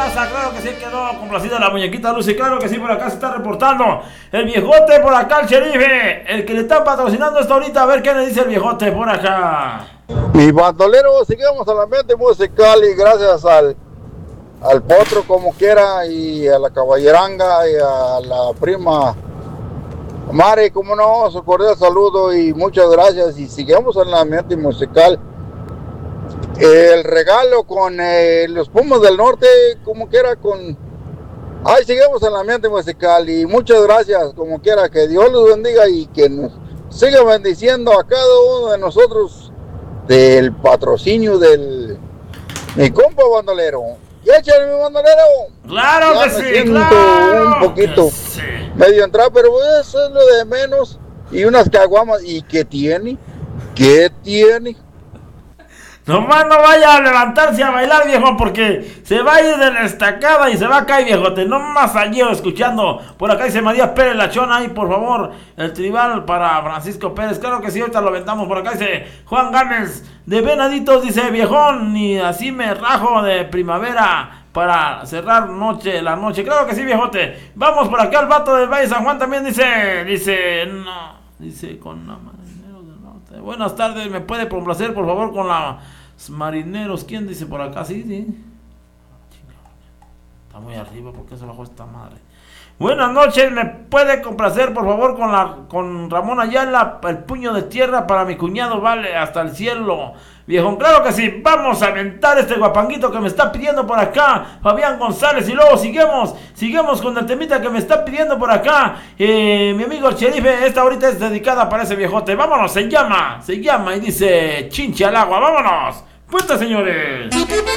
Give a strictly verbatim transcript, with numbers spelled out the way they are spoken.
raza, claro que sí quedó complacida la muñequita Lucy, claro que sí, por acá se está reportando el viejote, por acá el sherife, el que le está patrocinando esto ahorita, a ver qué le dice el viejote por acá. Mi bandolero, seguimos al ambiente musical y gracias al, al potro como quiera y a la caballeranga y a la prima Mari, como no, su cordial saludo y muchas gracias y seguimos al ambiente musical. El regalo con eh, los Pumas del Norte, como quiera, con... Ay, seguimos en el ambiente musical y muchas gracias, como quiera, que Dios los bendiga y que nos siga bendiciendo a cada uno de nosotros del patrocinio del mi compa bandolero. ¿Y échale mi bandolero? ¡Claro ya que me sí, siento claro un poquito que sí. medio entrado, pero eso es lo de menos. Y unas caguamas, ¿y qué tiene? ¿Qué tiene? Nomás no vaya a levantarse a bailar, viejo, porque se va a ir de la estacada y se va a caer, viejote. No más allí escuchando. Por acá dice María Pérez Lachón, ahí, por favor, el tribal para Francisco Pérez. Claro que sí, ahorita lo aventamos. Por acá dice Juan Gámez de Venaditos, dice viejón, y así me rajo de primavera para cerrar noche, la noche. Claro que sí, viejote. Vamos por acá, el vato del Valle San Juan también dice, dice, no, dice con la Marineros del Norte. Buenas tardes, ¿me puede complacer, por favor, con la... Marineros? ¿Quién dice por acá? Sí, sí. Está muy arriba, ¿por qué se bajó esta madre? Buenas noches, ¿me puede complacer por favor con la con Ramón Ayala, el puño de tierra para mi cuñado, vale, hasta el cielo? Viejo, claro que sí, vamos a aventar este guapanguito que me está pidiendo por acá Fabián González y luego seguimos, seguimos con el temita que me está pidiendo por acá eh, mi amigo el sherife. Esta ahorita es dedicada para ese viejote. Vámonos, se llama, se llama y dice Chinche al agua, vámonos. ¡Puesta, señores!